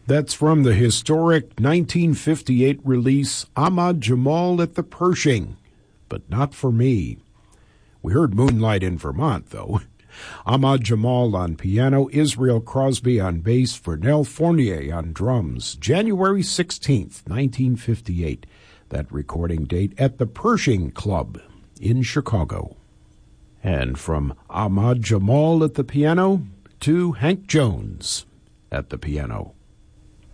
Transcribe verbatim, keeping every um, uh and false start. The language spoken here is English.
That's from the historic nineteen fifty-eight release, Ahmad Jamal at the Pershing, but not for me. We heard Moonlight in Vermont, though. Ahmad Jamal on piano, Israel Crosby on bass, Vernel Fournier on drums. January sixteenth, nineteen fifty-eight, that recording date at the Pershing Club in Chicago. And from Ahmad Jamal at the piano to Hank Jones at the piano.